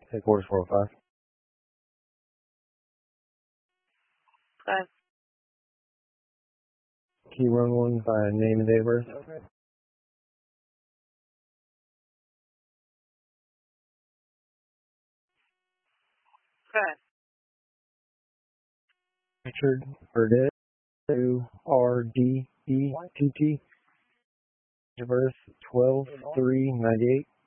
Headquarters 405. Okay. Can you run one by name and date of birth? Okay. Richard Burdett, RDETT. Date of birth 12/3/98.